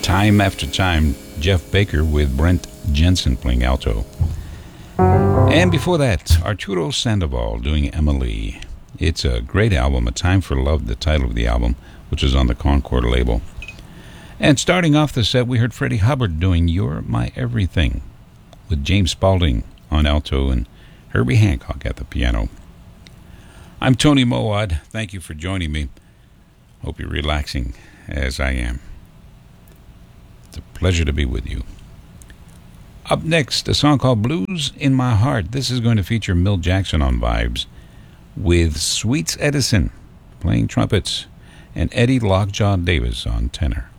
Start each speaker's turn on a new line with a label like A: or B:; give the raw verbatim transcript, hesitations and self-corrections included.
A: Time After Time, Jeff Baker with Brent Jensen playing alto. And before that, Arturo Sandoval doing Emily. It's a great album, A Time for Love, the title of the album, which is on the Concord label. And starting off the set, we heard Freddie Hubbard doing You're My Everything, with James Spaulding on alto and Herbie Hancock at the piano. I'm Tony Mowat. Thank you for joining me. Hope you're relaxing as I am. It's a pleasure to be with you. Up next, a song called Blues in My Heart. This is going to feature Milt Jackson on vibes, with Sweets Edison playing trumpets and Eddie Lockjaw Davis on tenor.